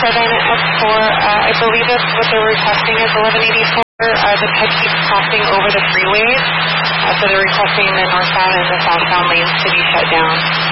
I believe that's what they're requesting is 1184. The PED keeps crossing over the freeways, so they're requesting the northbound and the southbound lanes to be shut down.